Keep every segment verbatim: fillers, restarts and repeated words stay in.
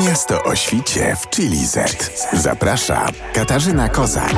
Miasto o świcie w Chili Z. Zaprasza Katarzyna Kozak.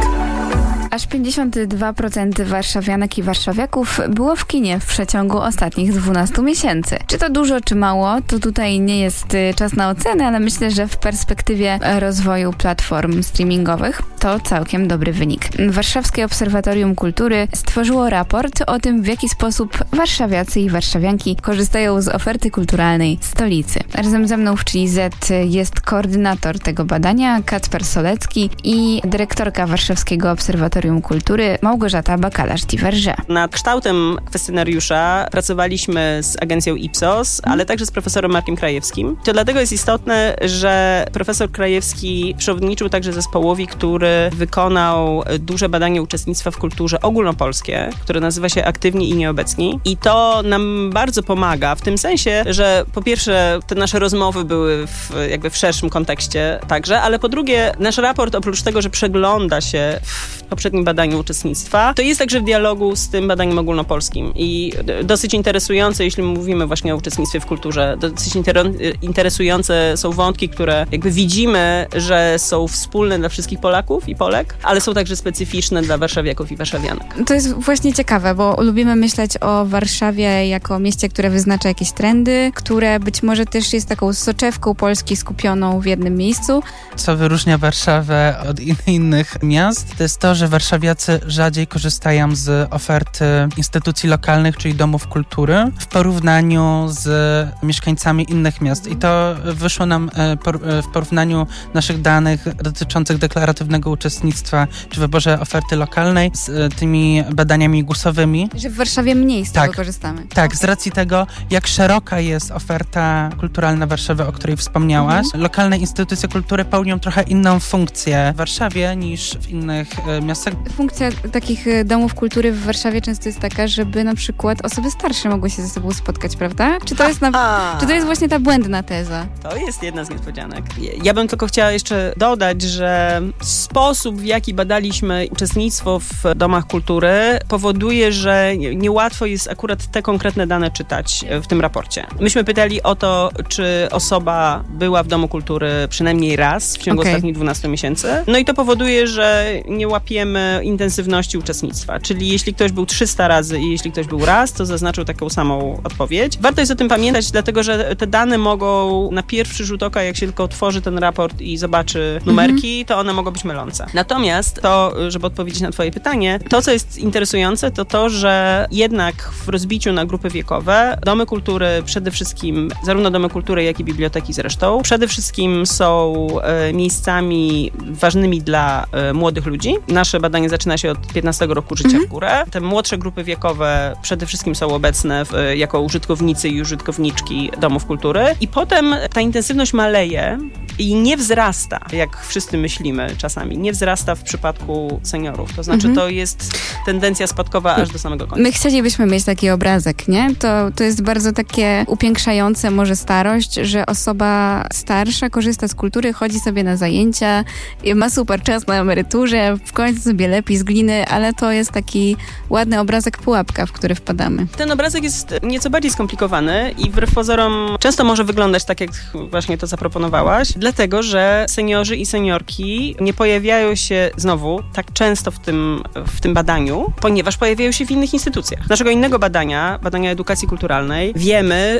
Aż pięćdziesiąt dwa procent warszawianek i warszawiaków było w kinie w przeciągu ostatnich dwunastu miesięcy. Czy to dużo, czy mało, to tutaj nie jest czas na ocenę, ale myślę, że w perspektywie rozwoju platform streamingowych to całkiem dobry wynik. Warszawskie Obserwatorium Kultury stworzyło raport o tym, w jaki sposób warszawiacy i warszawianki korzystają z oferty kulturalnej stolicy. Razem ze mną w Chili Z jest koordynator tego badania, Kacper Solecki, i dyrektorka Warszawskiego Obserwatorium Kultury Małgorzata Bakalarz-Diverge. Nad kształtem kwestionariusza pracowaliśmy z agencją Ipsos, ale także z profesorem Markiem Krajewskim. To dlatego jest istotne, że profesor Krajewski przewodniczył także zespołowi, który wykonał duże badanie uczestnictwa w kulturze ogólnopolskie, które nazywa się Aktywni i Nieobecni. I to nam bardzo pomaga w tym sensie, że po pierwsze te nasze rozmowy były w, jakby w szerszym kontekście także, ale po drugie nasz raport oprócz tego, że przegląda się w poprzednim badaniu uczestnictwa, to jest także w dialogu z tym badaniem ogólnopolskim i dosyć interesujące, jeśli mówimy właśnie o uczestnictwie w kulturze, dosyć inter- interesujące są wątki, które jakby widzimy, że są wspólne dla wszystkich Polaków i Polek, ale są także specyficzne dla warszawiaków i warszawianek. To jest właśnie ciekawe, bo lubimy myśleć o Warszawie jako mieście, które wyznacza jakieś trendy, które być może też jest taką soczewką Polski skupioną w jednym miejscu. Co wyróżnia Warszawę od in- innych miast, to jest to, że warszawiacy rzadziej korzystają z oferty instytucji lokalnych, czyli domów kultury, w porównaniu z mieszkańcami innych miast. I to wyszło nam w porównaniu naszych danych dotyczących deklaratywnego uczestnictwa czy wyborze oferty lokalnej z tymi badaniami głosowymi. Że w Warszawie mniej z tak, tego korzystamy. Tak, z racji tego, jak szeroka jest oferta kulturalna Warszawy, o której wspomniałaś. Mhm. Lokalne instytucje kultury pełnią trochę inną funkcję w Warszawie niż w innych miastach. Funkcja takich domów kultury w Warszawie często jest taka, żeby na przykład osoby starsze mogły się ze sobą spotkać, prawda? Czy to jest, na, czy to jest właśnie ta błędna teza? To jest jedna z niespodzianek. Ja bym tylko chciała jeszcze dodać, że sposób, w jaki badaliśmy uczestnictwo w domach kultury, powoduje, że niełatwo jest akurat te konkretne dane czytać w tym raporcie. Myśmy pytali o to, czy osoba była w domu kultury przynajmniej raz w ciągu okay. ostatnich dwunastu miesięcy. No i to powoduje, że nie łapiemy intensywności uczestnictwa. Czyli jeśli ktoś był trzysta razy i jeśli ktoś był raz, to zaznaczył taką samą odpowiedź. Warto jest o tym pamiętać, dlatego że te dane mogą na pierwszy rzut oka, jak się tylko otworzy ten raport i zobaczy numerki, mm-hmm. to one mogą być mylące. Natomiast to, żeby odpowiedzieć na twoje pytanie, to co jest interesujące, to to, że jednak w rozbiciu na grupy wiekowe domy kultury przede wszystkim, zarówno domy kultury, jak i biblioteki zresztą, przede wszystkim są e, miejscami ważnymi dla e, młodych ludzi. Nasze badanie zaczyna się od piętnastego roku życia mm-hmm. w górę. Te młodsze grupy wiekowe przede wszystkim są obecne w, jako użytkownicy i użytkowniczki domów kultury. I potem ta intensywność maleje i nie wzrasta, jak wszyscy myślimy czasami, nie wzrasta w przypadku seniorów. To znaczy, mm-hmm. to jest tendencja spadkowa aż do samego końca. My chcielibyśmy mieć taki obrazek, nie? To, to jest bardzo takie upiększające może starość, że osoba starsza korzysta z kultury, chodzi sobie na zajęcia, ma super czas na emeryturze, w końcu sobie lepi z gliny, ale to jest taki ładny obrazek pułapka, w który wpadamy. Ten obrazek jest nieco bardziej skomplikowany i wbrew pozorom często może wyglądać tak, jak właśnie to zaproponowałaś, dlatego, że seniorzy i seniorki nie pojawiają się znowu tak często w tym, w tym badaniu, ponieważ pojawiają się w innych instytucjach. Z naszego innego badania, badania edukacji kulturalnej, wiemy,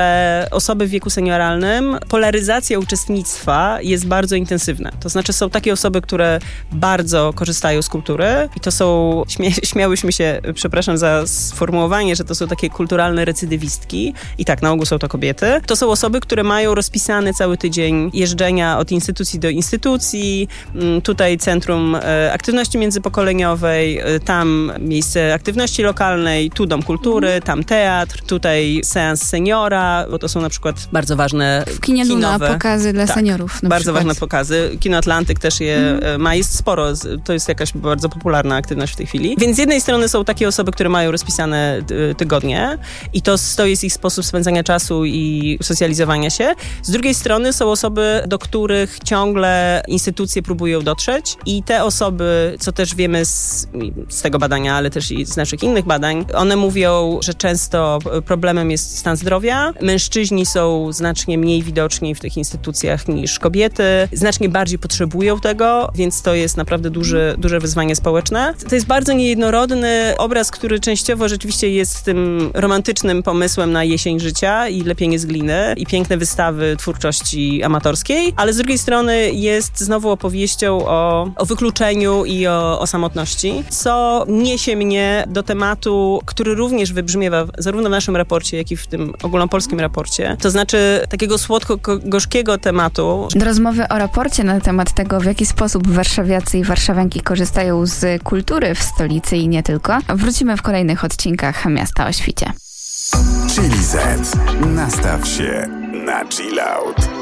że osoby w wieku senioralnym, polaryzacja uczestnictwa jest bardzo intensywna. To znaczy są takie osoby, które bardzo korzystają z kultury i to są, śmie, śmiałyśmy się, przepraszam za sformułowanie, że to są takie kulturalne recydywistki i tak, na ogół są to kobiety. To są osoby, które mają rozpisany cały tydzień jeżdżenia od instytucji do instytucji, tutaj Centrum Aktywności Międzypokoleniowej, tam miejsce aktywności lokalnej, tu Dom Kultury, tam teatr, tutaj seans seniora, bo to są na przykład bardzo ważne w kinie Luna pokazy dla tak, seniorów. Na bardzo przykład. ważne pokazy. Kino Atlantyk też je mm. ma, jest sporo, to jest jakaś bardzo popularna aktywność w tej chwili. Więc z jednej strony są takie osoby, które mają rozpisane tygodnie i to, to jest ich sposób spędzania czasu i socjalizowania się. Z drugiej strony są osoby do których ciągle instytucje próbują dotrzeć i te osoby, co też wiemy z, z tego badania, ale też i z naszych innych badań, one mówią, że często problemem jest stan zdrowia. Mężczyźni są znacznie mniej widoczni w tych instytucjach niż kobiety. Znacznie bardziej potrzebują tego, więc to jest naprawdę duży, duże wyzwanie społeczne. To jest bardzo niejednorodny obraz, który częściowo rzeczywiście jest tym romantycznym pomysłem na jesień życia i lepienie z gliny i piękne wystawy twórczości amatorskiej, ale z drugiej strony jest znowu opowieścią o, o wykluczeniu i o, o samotności, co niesie mnie do tematu, który również wybrzmiewa zarówno w naszym raporcie, jak i w tym ogólnopolskim raporcie. To znaczy takiego słodko-gorzkiego tematu. Do rozmowy o raporcie na temat tego, w jaki sposób warszawiacy i warszawianki korzystają z kultury w stolicy i nie tylko, wrócimy w kolejnych odcinkach Miasta o świcie. Chili Z. Nastaw się na chill out.